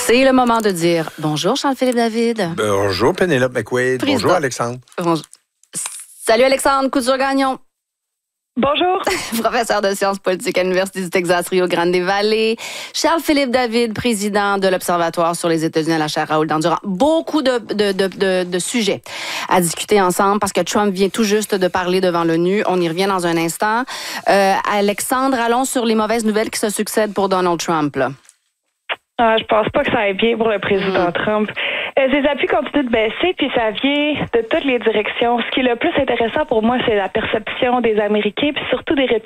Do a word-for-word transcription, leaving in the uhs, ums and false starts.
C'est le moment de dire bonjour Charles-Philippe David. Bonjour Pénélope McQuaid. Président. Bonjour Alexandre. Bonjour. Salut Alexandre Couture-Gagnon. Bonjour. Professeur de sciences politiques à l'Université du Texas, Rio Grande Valley. Charles-Philippe David, président de l'Observatoire sur les États-Unis à la chaire Raoul Dandurand. Beaucoup de, de, de, de, de sujets à discuter ensemble parce que Trump vient tout juste de parler devant l'ONU. On y revient dans un instant. Euh, Alexandre, allons sur les mauvaises nouvelles qui se succèdent pour Donald Trump, là. Ah, je pense pas que ça aille bien pour le président mmh. Trump. Euh, ses appuis continuent de baisser, puis ça vient de toutes les directions. Ce qui est le plus intéressant pour moi, c'est la perception des Américains, puis surtout des républicains.